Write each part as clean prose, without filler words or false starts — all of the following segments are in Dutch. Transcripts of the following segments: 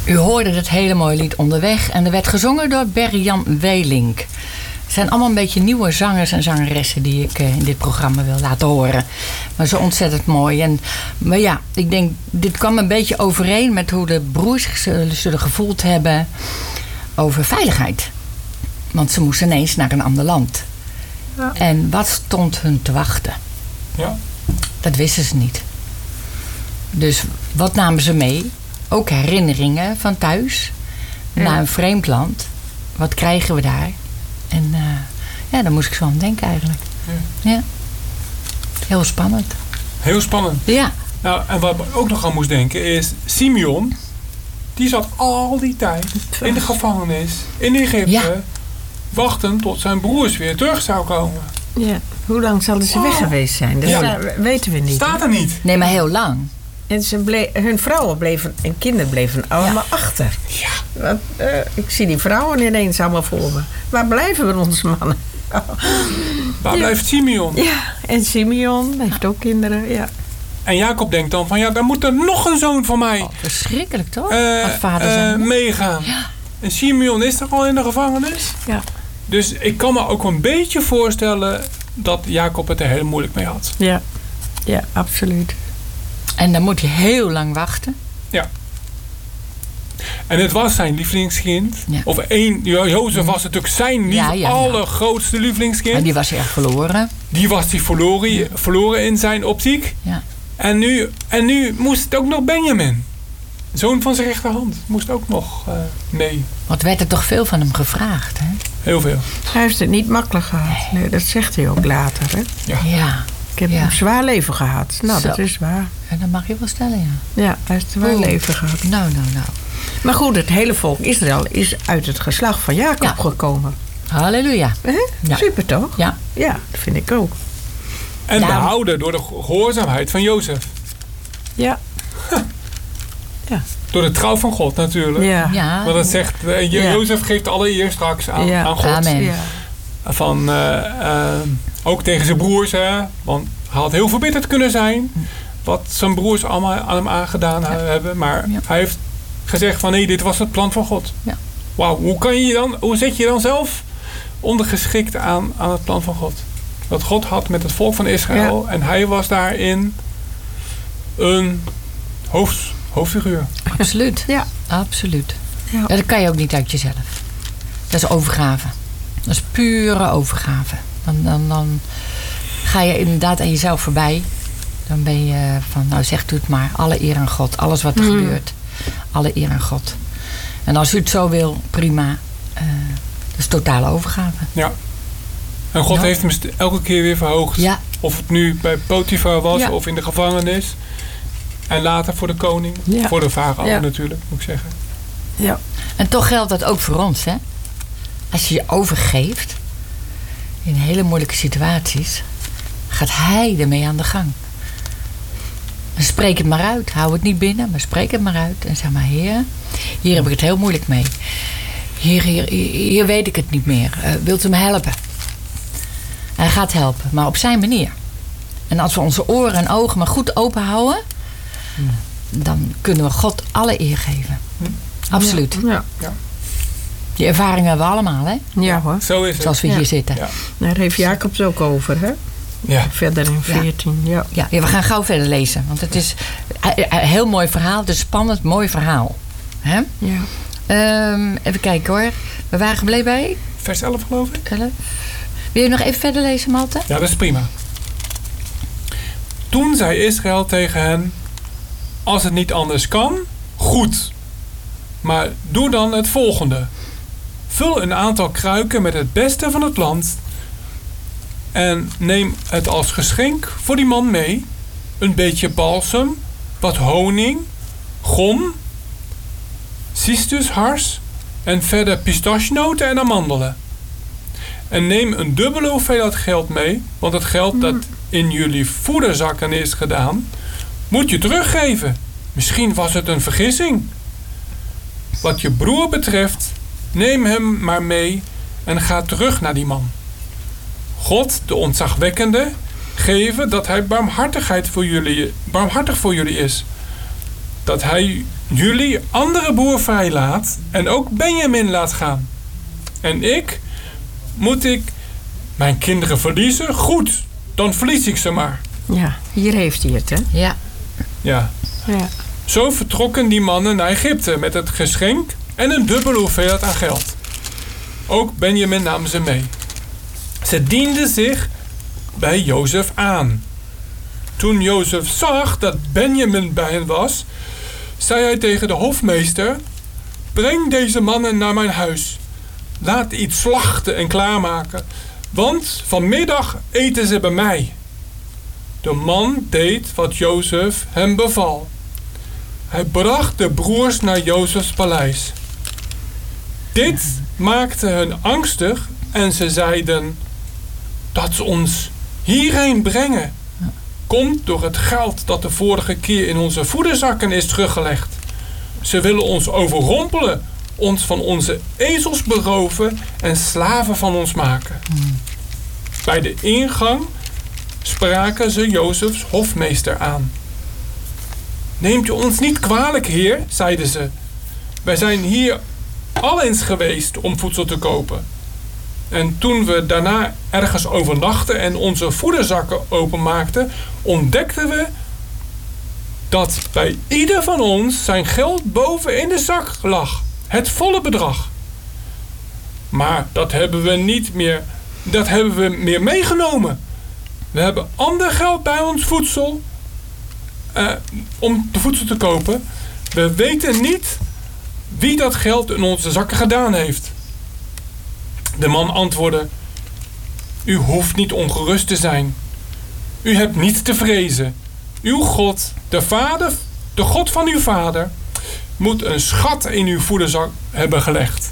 U hoorde het hele mooie lied Onderweg. En er werd gezongen door Berry-Jan Weelink. Het zijn allemaal een beetje nieuwe zangers en zangeressen die ik in dit programma wil laten horen. Maar zo ontzettend mooi. Maar ja, ik denk, dit kwam een beetje overeen met hoe de broers zich zullen gevoeld hebben over veiligheid. Want ze moesten ineens naar een ander land. Ja. En wat stond hun te wachten? Ja. Dat wisten ze niet. Dus wat namen ze mee? Ook herinneringen van thuis. Naar een vreemd land. Wat krijgen we daar? En daar moest ik zo aan denken eigenlijk. Ja. Heel spannend. Heel spannend. Ja. Nou, en wat ik ook nog aan moest denken is... Simeon, die zat al die tijd in de gevangenis in Egypte... Ja. Wachten tot zijn broers weer terug zouden komen. Ja. Hoe lang zouden ze weg geweest zijn? Dat weten we niet. Staat er niet. Nee, maar heel lang. En hun vrouwen bleven en kinderen bleven allemaal achter. Ja. Ik zie die vrouwen ineens allemaal voor me. Waar blijven we onze mannen? Waar blijft Simeon? Ja, en Simeon heeft ook kinderen, ja. En Jacob denkt dan van, dan moet er nog een zoon van mij... verschrikkelijk toch? Vader meegaan. Ja. En Simeon is toch al in de gevangenis? Ja. Dus ik kan me ook een beetje voorstellen dat Jacob het er heel moeilijk mee had. Ja, ja, absoluut. En dan moet hij heel lang wachten. Ja. En het was zijn lievelingskind. Ja. Of Jozef was natuurlijk zijn allergrootste lievelingskind. En die was hij echt verloren. Die was hij verloren in zijn optiek. Ja. En nu moest het ook nog Benjamin. Zoon van zijn rechterhand. Moest ook nog mee. Wat werd er toch veel van hem gevraagd, hè? Heel veel. Hij heeft het niet makkelijk gehad. Nee, dat zegt hij ook later, hè? Ja. Ik heb een zwaar leven gehad. Nou, Zo. Dat is waar. En dat mag je wel stellen, ja. Ja, hij heeft een zwaar leven gehad. Nou. Maar goed, het hele volk Israël is uit het geslacht van Jacob gekomen. Halleluja. Ja. Super, toch? Ja. Ja, dat vind ik ook. En behouden door de gehoorzaamheid van Jozef. Ja. Ja. Door de trouw van God natuurlijk. Ja. Want het zegt, Jozef geeft allereerst straks aan God. Amen. Ja. Van, ook tegen zijn broers. Want hij had heel verbitterd kunnen zijn. Wat zijn broers allemaal aan hem aangedaan hebben. Maar hij heeft gezegd van nee, dit was het plan van God. Ja. Wauw, hoe zet je dan zelf ondergeschikt aan het plan van God? Wat God had met het volk van Israël. Ja. En hij was daarin een hoofdfiguur. Absoluut. Ja. Absoluut. Ja. Ja, dat kan je ook niet uit jezelf. Dat is overgave. Dat is pure overgave. Dan ga je inderdaad aan jezelf voorbij. Dan ben je van, nou zegt u het maar. Alle eer aan God. Alles wat er gebeurt. Alle eer aan God. En als u het zo wil, prima. Dat is totale overgave. Ja. En God heeft hem elke keer weer verhoogd. Ja. Of het nu bij Potifar was of in de gevangenis. En later voor de koning. Ja. Voor de farao natuurlijk, moet ik zeggen. Ja. En toch geldt dat ook voor ons, hè? Als je je overgeeft in hele moeilijke situaties, gaat hij ermee aan de gang. En spreek het maar uit. Hou het niet binnen, maar spreek het maar uit. En zeg maar, Heer, hier heb ik het heel moeilijk mee. Hier weet ik het niet meer. Wilt u me helpen? Hij gaat helpen, maar op zijn manier. En als we onze oren en ogen maar goed open houden, dan kunnen we God alle eer geven. Absoluut. Ja. Die ervaringen hebben we allemaal, hè? Ja hoor. Zo is het. Zoals we hier zitten. Ja. Daar heeft Jacob het ook over, hè? Ja. Verder in 14, Ja, we gaan gauw verder lezen. Want het is een heel mooi verhaal. Het is een spannend, mooi verhaal. Hè? Ja. Even kijken hoor. We waren gebleven bij... Vers 11 geloof ik. 11. Wil je nog even verder lezen, Malte? Ja, dat is prima. Toen zei Israël tegen hen: als het niet anders kan, goed. Maar doe dan het volgende. Vul een aantal kruiken met het beste van het land en neem het als geschenk voor die man mee. Een beetje balsem, wat honing, gom, cistrushars en verder pistachenoten en amandelen. En neem een dubbele hoeveelheid geld mee, want het geld dat in jullie voederzakken is gedaan, moet je teruggeven. Misschien was het een vergissing. Wat je broer betreft, neem hem maar mee en ga terug naar die man. God, de ontzagwekkende, geven dat hij barmhartig voor jullie is. dat hij jullie andere broer vrijlaat en ook Benjamin laat gaan. En moet ik mijn kinderen verliezen? Goed, dan verlies ik ze maar. Ja, hier heeft hij het, hè? Ja. Ja. Ja. Zo vertrokken die mannen naar Egypte met het geschenk en een dubbele hoeveelheid aan geld. Ook Benjamin namen ze mee. Ze dienden zich bij Jozef aan. Toen Jozef zag dat Benjamin bij hen was, zei hij tegen de hofmeester: breng deze mannen naar mijn huis. Laat iets slachten en klaarmaken, want vanmiddag eten ze bij mij. De man deed wat Jozef hem beval. Hij bracht de broers naar Jozefs paleis. Dit maakte hen angstig en ze zeiden dat ze ons hierheen brengen komt door het geld dat de vorige keer in onze voederzakken is teruggelegd. Ze willen ons overrompelen, ons van onze ezels beroven en slaven van ons maken. Bij de ingang spraken ze Jozefs hofmeester aan. Neemt u ons niet kwalijk, heer, zeiden ze. Wij zijn hier al eens geweest om voedsel te kopen. En toen we daarna ergens overnachten en onze voederzakken openmaakten, ontdekten we dat bij ieder van ons zijn geld boven in de zak lag. Het volle bedrag. Maar dat hebben we meer meegenomen. We hebben ander geld bij ons voedsel om de voedsel te kopen. We weten niet wie dat geld in onze zakken gedaan heeft. De man antwoordde: u hoeft niet ongerust te zijn. U hebt niets te vrezen. Uw God, de God van uw vader, moet een schat in uw voederzak hebben gelegd.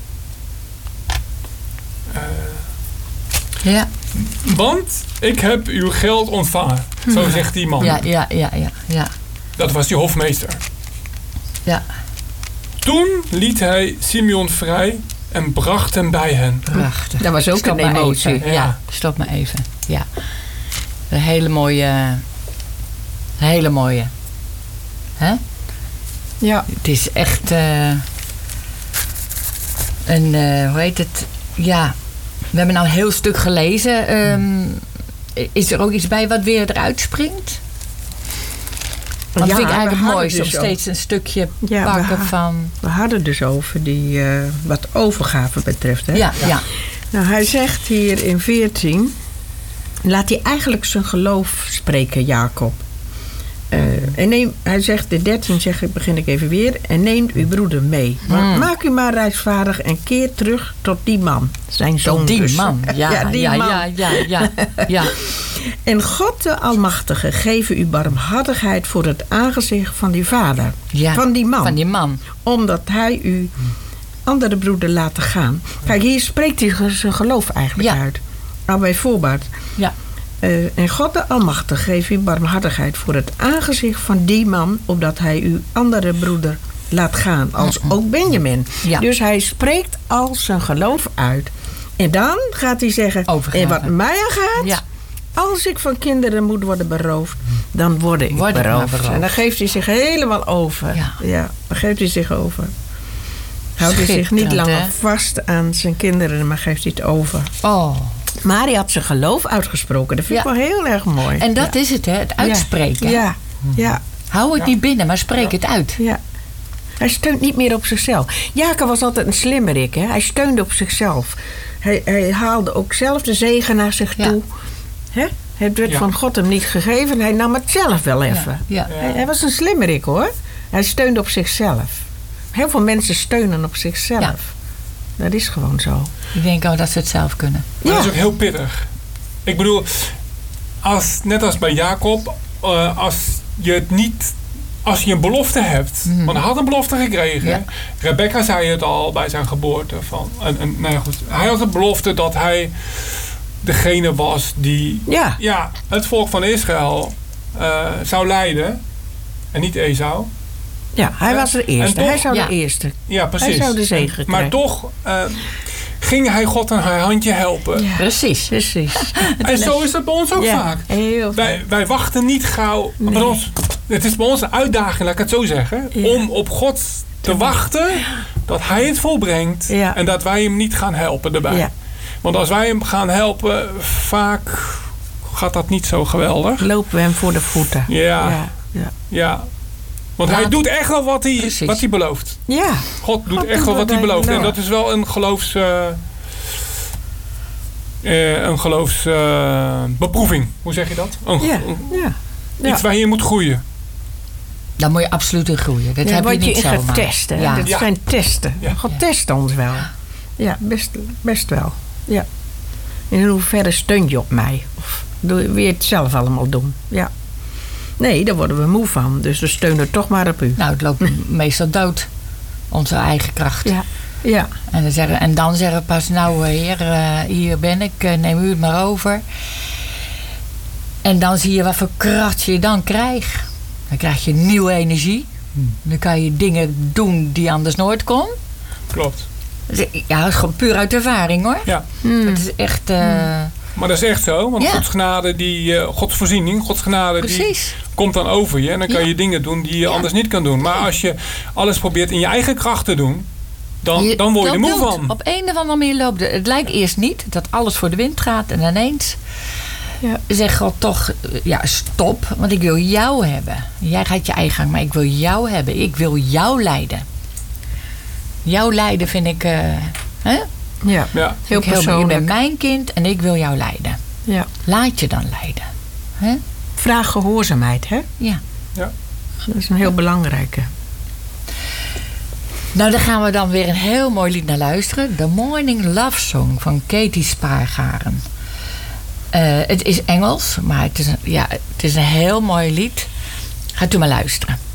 Ja. Want ik heb uw geld ontvangen. Zo zegt die man. Ja. Dat was die hofmeester. Ja. Toen liet hij Simeon vrij en bracht hem bij hen. Prachtig. Dat was ook Stop een maar emotie. even. Ja, stop maar even. Ja. Een hele mooie. Hè? Ja. Het is echt hoe heet het? Ja, we hebben nou een heel stuk gelezen. Is er ook iets bij wat weer eruit springt? Want Ja, vind ik we eigenlijk het hadden mooiste om dus steeds een stukje Ja, pakken van... We hadden dus over die, wat overgave betreft. Hè? Ja. Nou, hij zegt hier in 14... laat hij eigenlijk zijn geloof spreken, Jacob. Hij zegt, in 13 begin ik even weer... en neemt uw broeder mee. Maar maak u maar reisvaardig en keer terug tot die man. Zijn zoon Tot die dus. man. Ja. En God de Almachtige geven u barmhartigheid voor het aangezicht van die vader. Ja, van die man. Van die man. Omdat hij uw andere broeder laat gaan. Kijk, hier spreekt hij zijn geloof eigenlijk uit. Nou, bijvoorbeeld. Ja. En God de Almachtige geeft u barmhartigheid voor het aangezicht van die man, opdat hij uw andere broeder laat gaan, als ook Benjamin. Ja. Dus hij spreekt al zijn geloof uit. En dan gaat hij zeggen, en wat mij aangaat, als ik van kinderen moet worden beroofd, dan word ik beroofd. En dan geeft hij zich helemaal over. Ja, dan geeft hij zich over. Houdt hij zich niet langer vast aan zijn kinderen, maar geeft hij het over. Oh. Maar hij had zijn geloof uitgesproken. Dat vind ik wel heel erg mooi. En dat is het, hè? Het uitspreken. Ja. Hou het niet binnen, maar spreek het uit. Ja. Hij steunt niet meer op zichzelf. Jacob was altijd een slimmerik, hè? Hij steunde op zichzelf. Hij haalde ook zelf de zegen naar zich toe. Hè? Het werd van God hem niet gegeven. Hij nam het zelf wel even. Ja. Hij was een slimmerik, hoor. Hij steunde op zichzelf. Heel veel mensen steunen op zichzelf. Ja. Dat is gewoon zo. Ik denk ook dat ze het zelf kunnen. Maar dat is ook heel pittig. Ik bedoel, net als bij Jacob, als je een belofte hebt. Want hij had een belofte gekregen. Ja. Rebecca zei het al bij zijn geboorte. Hij had een belofte dat hij degene was die het volk van Israël zou leiden. En niet Esau. Ja, hij was de eerste. Hij zou de eerste. Ja, precies. Hij zou de zegen krijgen. Maar toch ging hij God aan haar handje helpen. Ja. Precies. En zo is het bij ons ook vaak. Wij wachten niet gauw. het is bij ons een uitdaging, laat ik het zo zeggen. Ja. Om op God te wachten dat hij het volbrengt. Ja. En dat wij hem niet gaan helpen erbij. Ja. Want als wij hem gaan helpen, vaak gaat dat niet zo geweldig. Lopen we hem voor de voeten. Ja. Want hij doet echt wel wat hij belooft. Ja. God doet echt wel wat hij belooft. En dat is wel een geloofsbeproeving. Hoe zeg je dat? Iets waar je moet groeien. Daar moet je absoluut in groeien. Dat heb je niet zomaar. Word je testen. Ja. Dit zijn testen. Ja. God test ons wel. Ja, best wel. Ja. In hoeverre steun je op mij? Of wil je het zelf allemaal doen? Ja. Nee, daar worden we moe van. Dus we steunen toch maar op u. Nou, het loopt meestal dood. Onze eigen kracht. Ja. En dan zeggen we pas, nou heer, hier ben ik. Neem u het maar over. En dan zie je wat voor kracht je dan krijgt. Dan krijg je nieuwe energie. Dan kan je dingen doen die anders nooit kon. Klopt. Ja, dat is gewoon puur uit ervaring hoor. Ja. Het is echt... Maar dat is echt zo. Want Gods genade, Gods voorziening, Gods genade, die komt dan over je. En dan kan je dingen doen die je anders niet kan doen. Maar als je alles probeert in je eigen kracht te doen, dan word je er moe van. Op een of andere manier loopt het lijkt eerst niet dat alles voor de wind gaat. En ineens zegt God toch, stop. Want ik wil jou hebben. Jij gaat je eigen gang, maar ik wil jou hebben. Ik wil jou leiden. Jouw leiden vind ik... Ja, heel persoonlijk. Je bent mijn kind en ik wil jou leiden. Ja. Laat je dan leiden. Hè? Vraag gehoorzaamheid, hè? Ja. Dat is een heel belangrijke. Nou, daar gaan we dan weer een heel mooi lied naar luisteren. The Morning Love Song van Katie Spaargaren. Het is Engels, maar het is een heel mooi lied. Gaat u maar luisteren.